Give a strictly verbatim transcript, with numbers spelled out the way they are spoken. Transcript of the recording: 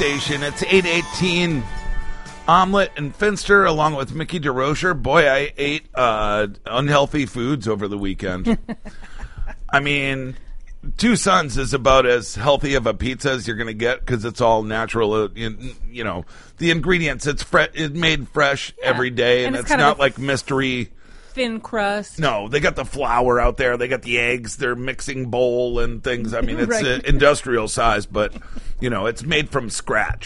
station. It's eight eighteen. Omelet and Finster, along with Mickey DeRocher. Boy, I ate uh, unhealthy foods over the weekend. I mean, Two Sons is about as healthy of a pizza as you're going to get because it's all natural. Uh, you, you know, the ingredients, it's fre- it's made fresh yeah. every day, and, and it's, it's not like mystery. Thin crust. No, they got the flour out there. They got the eggs. They're mixing bowl and things. I mean, it's right. uh, industrial size, but, you know, it's made from scratch.